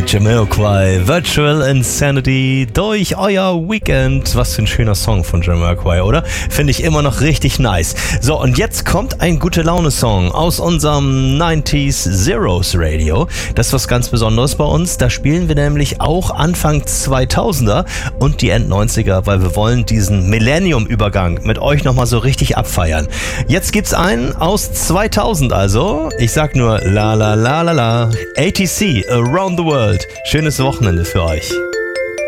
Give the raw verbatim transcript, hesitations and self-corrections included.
Jamiroquai, Virtual Insanity durch euer Weekend. Was für ein schöner Song von Jamiroquai, oder? Finde ich immer noch richtig nice. So, und jetzt kommt ein Gute-Laune-Song aus unserem neunziger Zeros Radio. Das ist was ganz Besonderes bei uns. Da spielen wir nämlich auch Anfang zweitausender und die End-neunziger, weil wir wollen diesen Millennium-Übergang mit euch nochmal so richtig abfeiern. Jetzt gibt's einen aus zweitausend also. Ich sag nur la la la la la. A T C, Around the World. Schönes Wochenende für euch.